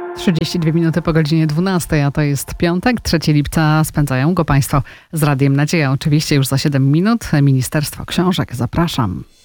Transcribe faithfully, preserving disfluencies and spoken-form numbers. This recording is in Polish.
trzydzieści dwie minuty po godzinie dwunastej, a to jest piątek, trzeciego lipca. Spędzają go Państwo z Radiem Nadzieja. Oczywiście już za siedem minut Ministerstwo Książek. Zapraszam.